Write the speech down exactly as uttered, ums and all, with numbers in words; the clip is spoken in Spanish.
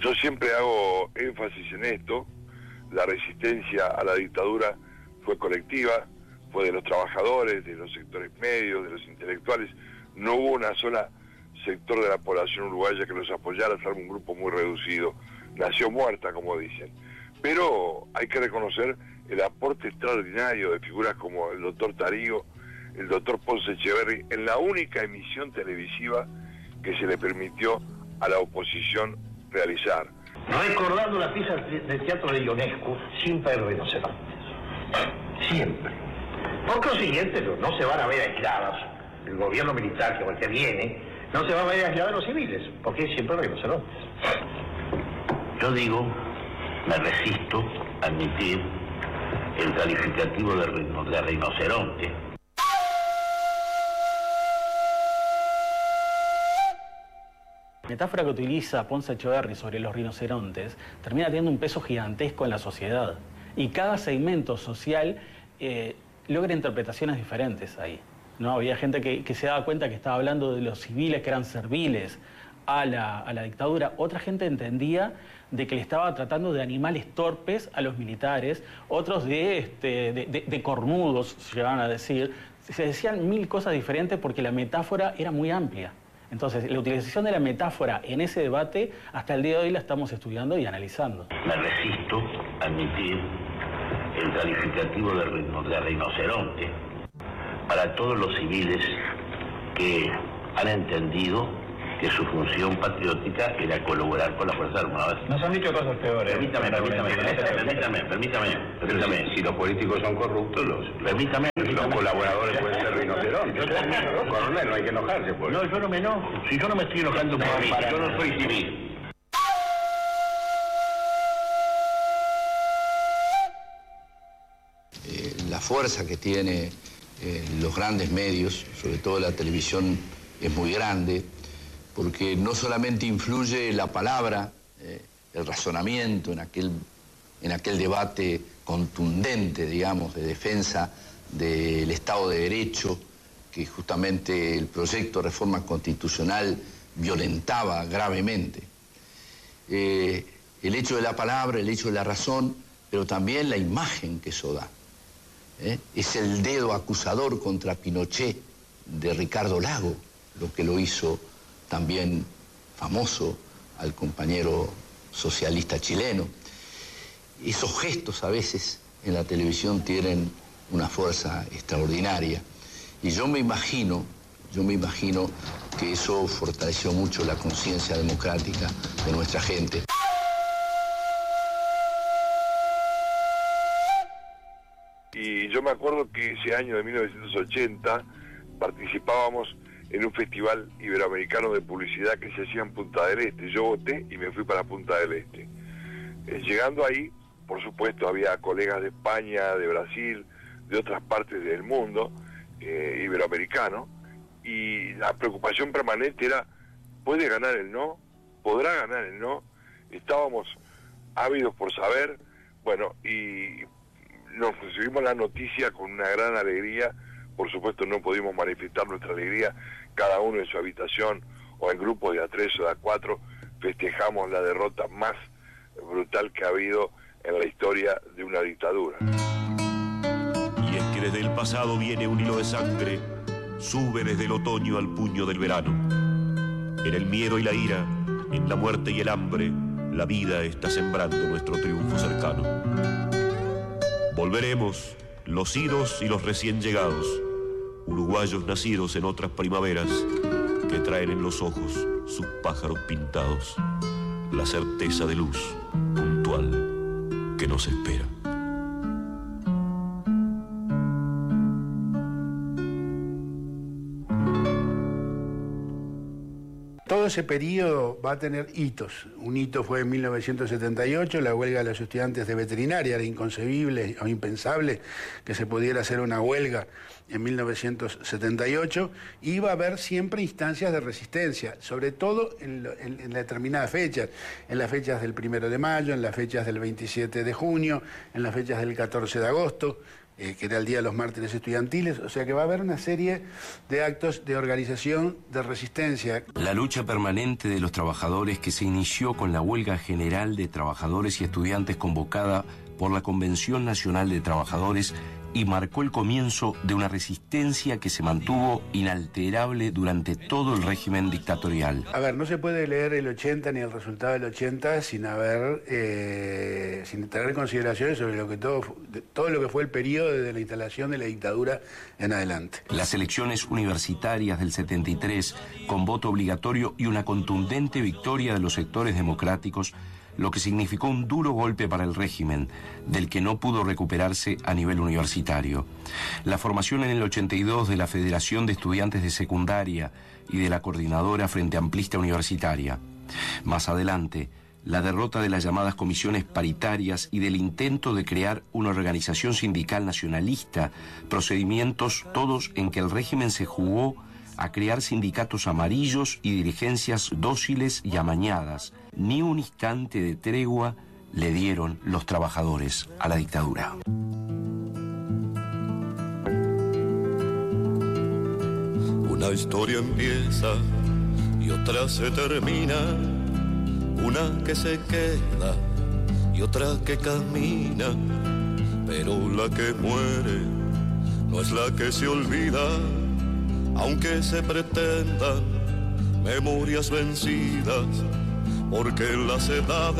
Yo siempre hago énfasis en esto. La resistencia a la dictadura fue colectiva, fue de los trabajadores, de los sectores medios, de los intelectuales. No hubo una sola sector de la población uruguaya que los apoyara, salvo un grupo muy reducido. Nació muerta, como dicen. Pero hay que reconocer el aporte extraordinario de figuras como el doctor Tarío, el doctor Ponce Echeverri, en la única emisión televisiva que se le permitió a la oposición realizar. Recordando la pieza del teatro de Ionescu, siempre hay rinocerontes. Siempre. Por consiguiente, no se van a ver aislados. El gobierno militar que, que viene no se va a ver aislado de los civiles, porque siempre hay rinocerontes. Yo digo, me resisto a admitir el calificativo de, rino, de rinoceronte. La metáfora que utiliza Ponce Echeverri sobre los rinocerontes termina teniendo un peso gigantesco en la sociedad. Y cada segmento social eh, logra interpretaciones diferentes ahí, ¿no? Había gente que, que se daba cuenta que estaba hablando de los civiles que eran serviles a la, a la dictadura. Otra gente entendía de que le estaba tratando de animales torpes a los militares. Otros de, este, de, de, de cornudos, se llegaban a decir. Se decían mil cosas diferentes porque la metáfora era muy amplia. Entonces, la utilización de la metáfora en ese debate, hasta el día de hoy la estamos estudiando y analizando. Me resisto a admitir el calificativo de, rino, de rinoceronte para todos los civiles que han entendido que su función patriótica era colaborar con las Fuerzas Armadas. Nos han dicho cosas peores. Permítame, permítame, permítame, permítame, permítame. Si los políticos son corruptos, los, permítame, permítame. los colaboradores pueden ser rinocerontes. Coronel, no hay que enojarse por eso. No, yo no me enojo. Si yo no me estoy enojando por mí, yo no soy civil. Eh, la fuerza que tiene eh, los grandes medios, sobre todo la televisión, es muy grande, porque no solamente influye la palabra, eh, el razonamiento en aquel, en aquel debate contundente, digamos, de defensa del Estado de Derecho, que justamente el proyecto de reforma constitucional violentaba gravemente. Eh, el hecho de la palabra, el hecho de la razón, pero también la imagen que eso da. ¿eh? Es el dedo acusador contra Pinochet de Ricardo Lago, lo que lo hizo también famoso al compañero socialista chileno. Esos gestos a veces en la televisión tienen una fuerza extraordinaria. Y yo me imagino, yo me imagino que eso fortaleció mucho la conciencia democrática de nuestra gente. Y yo me acuerdo que ese año de mil novecientos ochenta participábamos en un festival iberoamericano de publicidad que se hacía en Punta del Este. Yo voté y me fui para Punta del Este. Eh, llegando ahí, por supuesto, había colegas de España, de Brasil, de otras partes del mundo, eh, iberoamericano, y la preocupación permanente era, ¿puede ganar el no? ¿Podrá ganar el no? Estábamos ávidos por saber, bueno, y nos recibimos la noticia con una gran alegría. Por supuesto no pudimos manifestar nuestra alegría, cada uno en su habitación o en grupos de a tres o de a cuatro, festejamos la derrota más brutal que ha habido en la historia de una dictadura. Y es que desde el pasado viene un hilo de sangre, sube desde el otoño al puño del verano. En el miedo y la ira, en la muerte y el hambre, la vida está sembrando nuestro triunfo cercano. Volveremos, los idos y los recién llegados, uruguayos nacidos en otras primaveras, que traen en los ojos sus pájaros pintados, la certeza de luz puntual que nos espera. Todo ese periodo va a tener hitos. Un hito fue en mil novecientos setenta y ocho, la huelga de los estudiantes de veterinaria. Era inconcebible o impensable que se pudiera hacer una huelga en mil novecientos setenta y ocho. Iba a haber siempre instancias de resistencia, sobre todo en, en, en determinadas fechas. En las fechas del primero de mayo, en las fechas del veintisiete de junio, en las fechas del catorce de agosto. eh, que era el Día de los Mártires Estudiantiles, o sea que va a haber una serie de actos de organización, de resistencia. La lucha permanente de los trabajadores que se inició con la huelga general de trabajadores y estudiantes convocada por la Convención Nacional de Trabajadores y marcó el comienzo de una resistencia que se mantuvo inalterable durante todo el régimen dictatorial. A ver, no se puede leer el ochenta ni el resultado del ochenta sin haber, eh, sin tener consideraciones sobre lo que todo, todo lo que fue el periodo desde la instalación de la dictadura en adelante. Las elecciones universitarias del setenta y tres, con voto obligatorio y una contundente victoria de los sectores democráticos, lo que significó un duro golpe para el régimen, del que no pudo recuperarse a nivel universitario. La formación en el ochenta y dos de la Federación de Estudiantes de Secundaria y de la Coordinadora Frente Amplista Universitaria. Más adelante, la derrota de las llamadas comisiones paritarias y del intento de crear una organización sindical nacionalista, procedimientos todos en que el régimen se jugó a crear sindicatos amarillos y dirigencias dóciles y amañadas. Ni un instante de tregua le dieron los trabajadores a la dictadura. Una historia empieza y otra se termina, una que se queda y otra que camina, pero la que muere no es la que se olvida, aunque se pretendan memorias vencidas, porque las edades